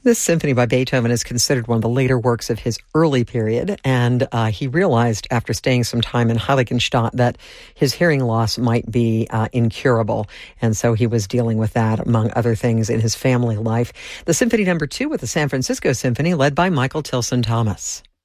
This symphony by Beethoven is considered one of the later works of his early period, and he realized after staying some time in Heiligenstadt that his hearing loss might be incurable, and so he was dealing with that, among other things, in his family life. The Symphony No. 2 with the San Francisco Symphony, led by Michael Tilson Thomas.